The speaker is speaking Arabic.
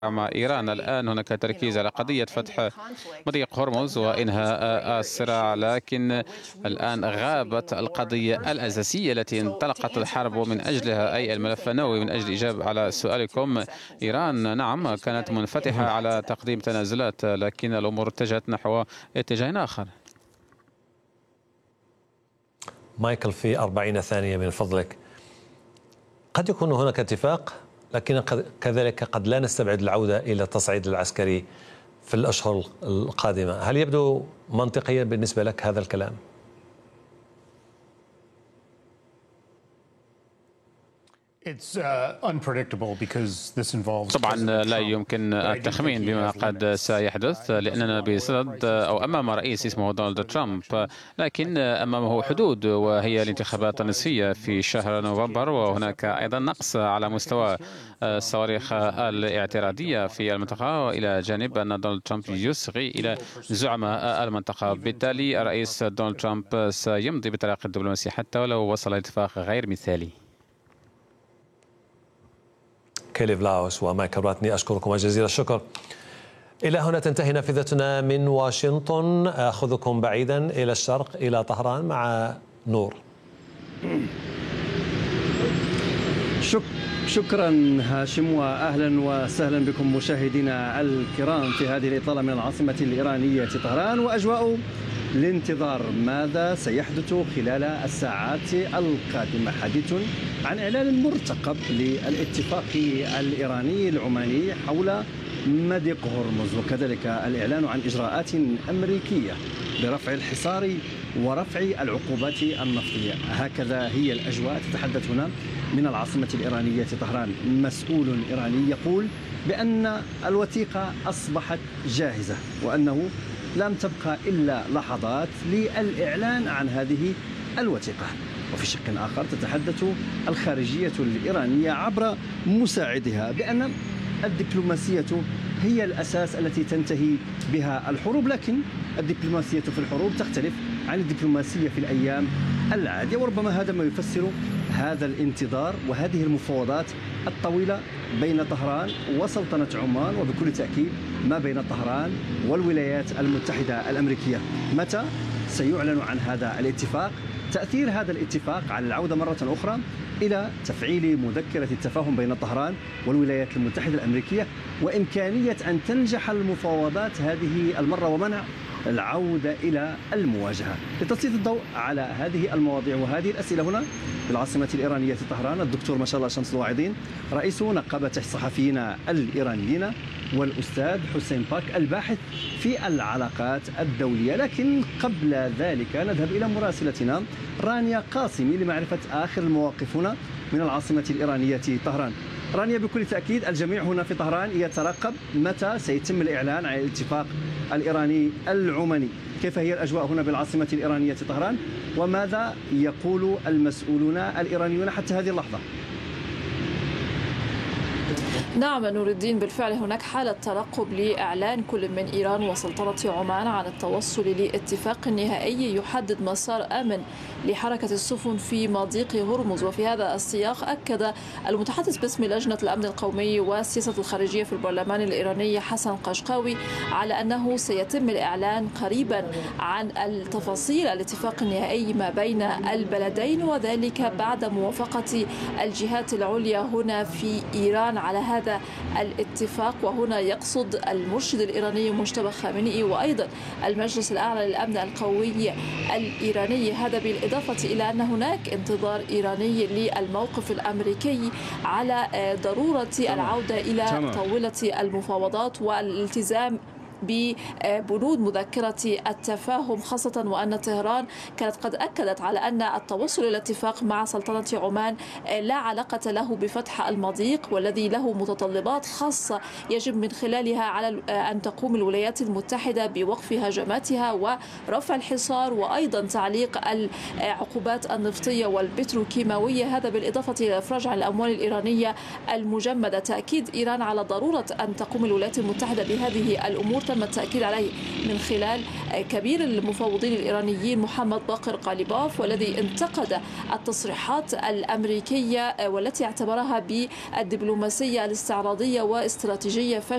مع إيران. الآن هناك تركيز على قضية فتح مضيق هرمز وإنهاء الصراع، لكن الآن غابت القضية الأساسية التي انطلقت الحرب من أجلها، أي الملف النووي. من أجل إجابة على سؤالكم، إيران نعم كانت منفتحة على تقديم تنازلات، لكن الأمور اتجهت نحو اتجاه آخر. مايكل، في 40 ثانية من فضلك. قد يكون هناك اتفاق، لكن كذلك قد لا نستبعد العودة إلى التصعيد العسكري في الأشهر القادمة. هل يبدو منطقيا بالنسبة لك هذا الكلام؟ طبعا لا يمكن التخمين بما قد سيحدث، لأننا بصدد أو أمام رئيس اسمه دونالد ترامب، لكن أمامه حدود، وهي الانتخابات النصفية في شهر نوفمبر، وهناك أيضا نقص على مستوى الصواريخ الاعتراضية في المنطقة، وإلى جانب أن دونالد ترامب يصغي إلى زعماء المنطقة. بالتالي الرئيس دونالد ترامب سيمضي بطريقة الدبلوماسية حتى ولو وصل اتفاق غير مثالي. كيلي فلاوس ومايكل راتني، أشكركم جزيل الشكر. إلى هنا تنتهي نافذتنا من واشنطن. أخذكم بعيدا إلى الشرق، إلى طهران مع نور. شكرا هاشم، وأهلا وسهلا بكم مشاهدينا الكرام في هذه الإطلالة من العاصمة الإيرانية طهران. وأجواء الانتظار، ماذا سيحدث خلال الساعات القادمة؟ حديث عن إعلان مرتقب للاتفاق الإيراني العماني حول مضيق هرمز، وكذلك الإعلان عن إجراءات أمريكية برفع الحصار ورفع العقوبات النفطية. هكذا هي الأجواء. تتحدث هنا من العاصمة الإيرانية طهران مسؤول إيراني يقول بأن الوثيقة أصبحت جاهزة، وأنه لم تبقى إلا لحظات للإعلان عن هذه الوثيقة. وفي شق آخر تتحدث الخارجية الإيرانية عبر مساعدها بأن الدبلوماسية هي الأساس التي تنتهي بها الحروب، لكن الدبلوماسية في الحروب تختلف عن الدبلوماسية في الأيام العادية. وربما هذا ما يفسر هذا الانتظار وهذه المفاوضات الطويلة بين طهران وسلطنة عمان، وبكل تأكيد ما بين طهران والولايات المتحدة الأمريكية. متى سيعلن عن هذا الاتفاق؟ تأثير هذا الاتفاق على العودة مرة أخرى إلى تفعيل مذكرة التفاهم بين طهران والولايات المتحدة الأمريكية، وإمكانية أن تنجح المفاوضات هذه المرة ومنع العودة إلى المواجهة. لتسليط الضوء على هذه المواضيع وهذه الأسئلة هنا في العاصمة الإيرانية طهران الدكتور ما شاء الله شمس الواعظين، رئيس نقابة الصحفيين الإيرانيين، والأستاذ حسين باك الباحث في العلاقات الدولية. لكن قبل ذلك نذهب إلى مراسلتنا رانيا قاسمي لمعرفة آخر المواقف هنا من العاصمة الإيرانية طهران. رانيا، بكل تأكيد الجميع هنا في طهران يترقب متى سيتم الإعلان عن الاتفاق الإيراني العماني. كيف هي الأجواء هنا بالعاصمة الإيرانية طهران، وماذا يقول المسؤولون الإيرانيون حتى هذه اللحظة؟ نعم نور الدين، بالفعل هناك حالة ترقب لإعلان كل من إيران وسلطنة عمان عن التوصل لاتفاق نهائي يحدد مسار آمن لحركة السفن في مضيق هرمز. وفي هذا السياق أكد المتحدث باسم لجنة الأمن القومي والسياسة الخارجية في البرلمان الإيراني حسن قشقاوي على أنه سيتم الإعلان قريبا عن التفاصيل الاتفاق النهائي ما بين البلدين، وذلك بعد موافقة الجهات العليا هنا في إيران على هذا الاتفاق. وهنا يقصد المرشد الإيراني مجتبى خامنئي وأيضا المجلس الأعلى للأمن القومي الإيراني. هذا بالإضافة إلى أن هناك انتظار إيراني للموقف الأمريكي على ضرورة العودة إلى طاولة المفاوضات والالتزام ببنود مذكرة التفاهم، خاصة وأن طهران كانت قد أكدت على أن التوصل إلى اتفاق مع سلطنة عمان لا علاقة له بفتح المضيق، والذي له متطلبات خاصة يجب من خلالها على أن تقوم الولايات المتحدة بوقف هجماتها ورفع الحصار وأيضا تعليق العقوبات النفطية والبتروكيماوية. هذا بالإضافة إلى الإفراج عن الأموال الإيرانية المجمدة. تأكيد إيران على ضرورة أن تقوم الولايات المتحدة بهذه الأمور تم التأكيد عليه من خلال كبير المفوضين الإيرانيين محمد باقر قاليباف، والذي انتقد التصريحات الأمريكية والتي اعتبرها بالدبلوماسية الاستعراضية واستراتيجية